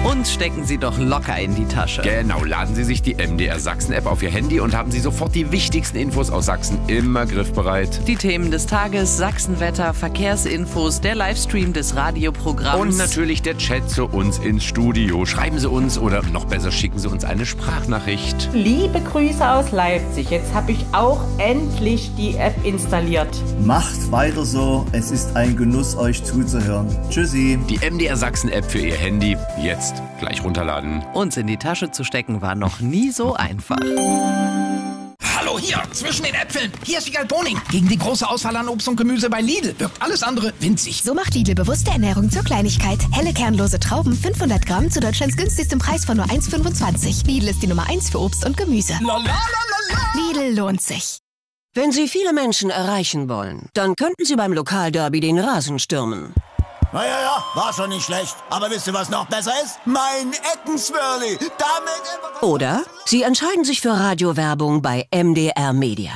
Und stecken Sie doch locker in die Tasche. Genau, laden Sie sich die MDR Sachsen-App auf Ihr Handy und haben Sie sofort die wichtigsten Infos aus Sachsen immer griffbereit. Die Themen des Tages, Sachsenwetter, Verkehrsinfos, der Livestream des Radioprogramms. Und natürlich der Chat zu uns ins Studio. Schreiben Sie uns oder noch besser schicken Sie uns eine Sprachnachricht. Liebe Grüße aus Leipzig. Jetzt habe ich auch endlich die App installiert. Macht weiter so. Es ist ein Genuss, euch zuzuhören. Tschüssi. Die MDR Sachsen-App für Ihr Handy. Jetzt gleich runterladen. Uns in die Tasche zu stecken war noch nie so einfach. Hallo, hier, zwischen den Äpfeln. Hier ist Wiegald Boning. Gegen die große Auswahl an Obst und Gemüse bei Lidl wirkt alles andere winzig. So macht Lidl bewusste Ernährung zur Kleinigkeit. Helle kernlose Trauben, 500 Gramm zu Deutschlands günstigstem Preis von nur 1,25. Lidl ist die Nummer 1 für Obst und Gemüse. Lidl lohnt sich. Wenn Sie viele Menschen erreichen wollen, dann könnten Sie beim Lokalderby den Rasen stürmen. Ja, war schon nicht schlecht. Aber wisst ihr, was noch besser ist? Mein Eckenswirli. Damit... Oder Sie entscheiden sich für Radiowerbung bei MDR Media.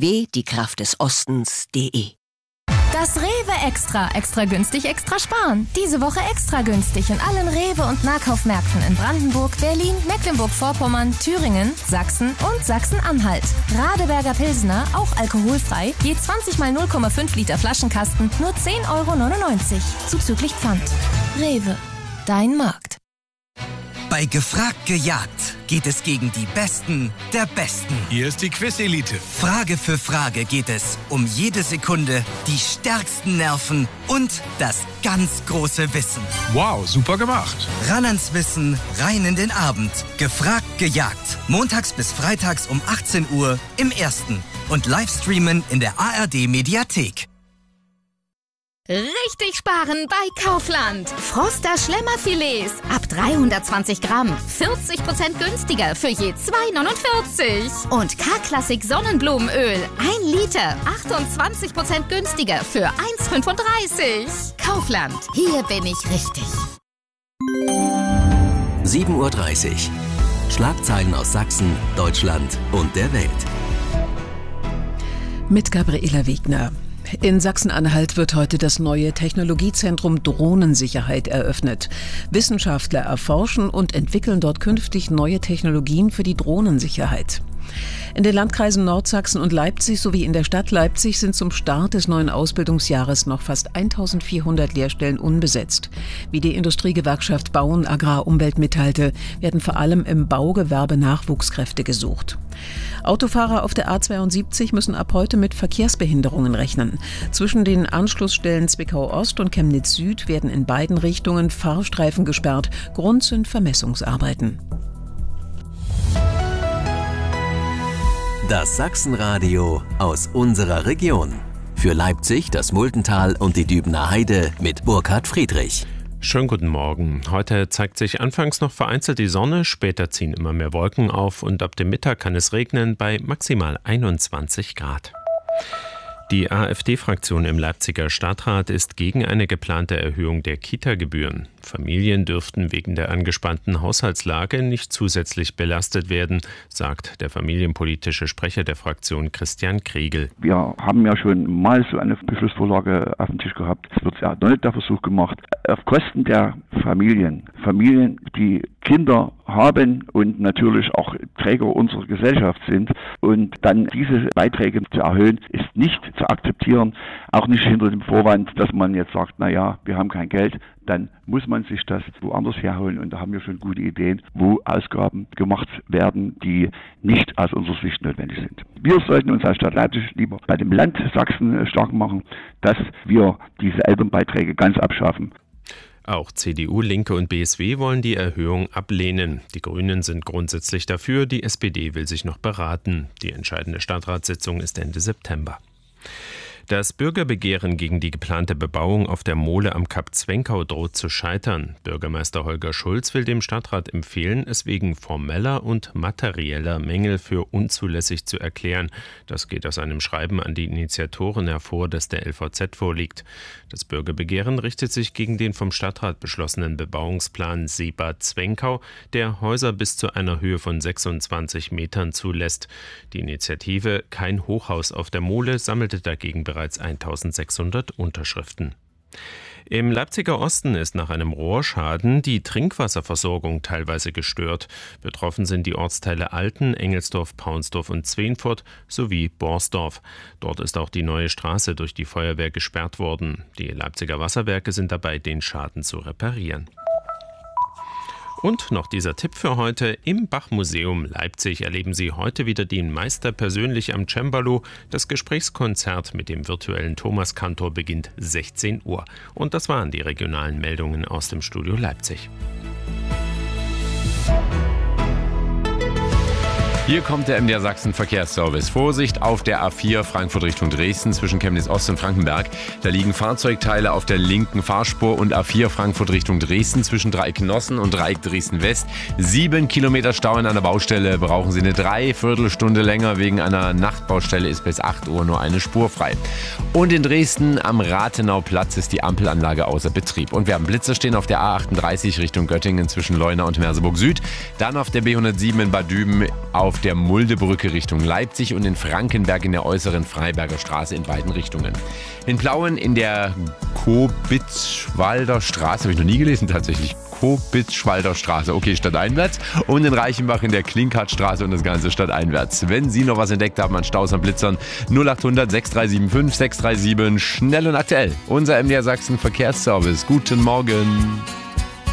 www.diekraftdesostens.de. Das Rewe Extra. Extra günstig, extra sparen. Diese Woche extra günstig in allen Rewe- und Nahkaufmärkten in Brandenburg, Berlin, Mecklenburg-Vorpommern, Thüringen, Sachsen und Sachsen-Anhalt. Radeberger Pilsner, auch alkoholfrei, je 20 mal 0,5 Liter Flaschenkasten, nur 10,99 €. Zuzüglich Pfand. Rewe. Dein Markt. Bei Gefragt gejagt geht es gegen die Besten der Besten. Hier ist die Quiz-Elite. Frage für Frage geht es um jede Sekunde, die stärksten Nerven und das ganz große Wissen. Wow, super gemacht. Ran ans Wissen, rein in den Abend. Gefragt gejagt. Montags bis freitags um 18 Uhr im Ersten. Und Livestreamen in der ARD-Mediathek. Richtig sparen bei Kaufland. Froster Schlemmerfilets ab 320 Gramm. 40% günstiger für je 2,49. Und K-Klassik Sonnenblumenöl 1 Liter. 28% günstiger für 1,35. Kaufland. Hier bin ich richtig. 7:30 Uhr. Schlagzeilen aus Sachsen, Deutschland und der Welt. Mit Gabriela Wegner. In Sachsen-Anhalt wird heute das neue Technologiezentrum Drohnensicherheit eröffnet. Wissenschaftler erforschen und entwickeln dort künftig neue Technologien für die Drohnensicherheit. In den Landkreisen Nordsachsen und Leipzig sowie in der Stadt Leipzig sind zum Start des neuen Ausbildungsjahres noch fast 1400 Lehrstellen unbesetzt. Wie die Industriegewerkschaft Bau und Agrar Umwelt mitteilte, werden vor allem im Baugewerbe Nachwuchskräfte gesucht. Autofahrer auf der A72 müssen ab heute mit Verkehrsbehinderungen rechnen. Zwischen den Anschlussstellen Zwickau Ost und Chemnitz Süd werden in beiden Richtungen Fahrstreifen gesperrt. Grund sind Vermessungsarbeiten. Das Sachsenradio aus unserer Region. Für Leipzig, das Muldental und die Dübener Heide mit Burkhard Friedrich. Schönen guten Morgen. Heute zeigt sich anfangs noch vereinzelt die Sonne, später ziehen immer mehr Wolken auf und ab dem Mittag kann es regnen bei maximal 21 Grad. Die AfD-Fraktion im Leipziger Stadtrat ist gegen eine geplante Erhöhung der Kita-Gebühren. Familien dürften wegen der angespannten Haushaltslage nicht zusätzlich belastet werden, sagt der familienpolitische Sprecher der Fraktion Christian Kriegel. Wir haben ja schon mal so eine Beschlussvorlage auf dem Tisch gehabt. Es wird ja erneut der Versuch gemacht, auf Kosten der Familien, die Kinder haben und natürlich auch Träger unserer Gesellschaft sind, und dann diese Beiträge zu erhöhen, ist nicht zu akzeptieren, auch nicht hinter dem Vorwand, dass man jetzt sagt, naja, wir haben kein Geld, dann muss man sich das woanders herholen, und da haben wir schon gute Ideen, wo Ausgaben gemacht werden, die nicht aus unserer Sicht notwendig sind. Wir sollten uns als Stadt Leipzig lieber bei dem Land Sachsen stark machen, dass wir diese Elternbeiträge ganz abschaffen. Auch CDU, Linke und BSW wollen die Erhöhung ablehnen. Die Grünen sind grundsätzlich dafür, die SPD will sich noch beraten. Die entscheidende Stadtratssitzung ist Ende September. Das Bürgerbegehren gegen die geplante Bebauung auf der Mole am Kap Zwenkau droht zu scheitern. Bürgermeister Holger Schulz will dem Stadtrat empfehlen, es wegen formeller und materieller Mängel für unzulässig zu erklären. Das geht aus einem Schreiben an die Initiatoren hervor, das der LVZ vorliegt. Das Bürgerbegehren richtet sich gegen den vom Stadtrat beschlossenen Bebauungsplan Seebad Zwenkau, der Häuser bis zu einer Höhe von 26 Metern zulässt. Die Initiative Kein Hochhaus auf der Mole sammelte dagegen bereits 1600 Unterschriften. Im Leipziger Osten ist nach einem Rohrschaden die Trinkwasserversorgung teilweise gestört. Betroffen sind die Ortsteile Alten, Engelsdorf, Paunsdorf und Zweenfurt sowie Borsdorf. Dort ist auch die neue Straße durch die Feuerwehr gesperrt worden. Die Leipziger Wasserwerke sind dabei, den Schaden zu reparieren. Und noch dieser Tipp für heute. Im Bach-Museum Leipzig erleben Sie heute wieder den Meister persönlich am Cembalo. Das Gesprächskonzert mit dem virtuellen Thomaskantor beginnt 16 Uhr. Und das waren die regionalen Meldungen aus dem Studio Leipzig. Hier kommt der MDR Sachsen Verkehrsservice. Vorsicht auf der A4 Frankfurt Richtung Dresden zwischen Chemnitz Ost und Frankenberg. Da liegen Fahrzeugteile auf der linken Fahrspur und A4 Frankfurt Richtung Dresden zwischen Dreieck-Nossen und Dreieck Dresden West. 7 Kilometer Stau in einer Baustelle. Brauchen Sie eine Dreiviertelstunde länger. Wegen einer Nachtbaustelle ist bis 8 Uhr nur eine Spur frei. Und in Dresden am Rathenauplatz ist die Ampelanlage außer Betrieb. Und wir haben Blitzer stehen auf der A38 Richtung Göttingen zwischen Leuna und Merseburg Süd. Dann auf der B107 in Bad Düben auf der Muldebrücke Richtung Leipzig und in Frankenberg in der äußeren Freiberger Straße in beiden Richtungen. In Plauen in der Kobitzschwalder Straße, habe ich noch nie gelesen tatsächlich, Kobitzschwalder Straße, okay, stadteinwärts, und in Reichenbach in der Klinkhartstraße und das Ganze stadteinwärts. Wenn Sie noch was entdeckt haben an Staus, an Blitzern, 0800 6375 637, schnell und aktuell. Unser MDR Sachsen Verkehrsservice. Guten Morgen.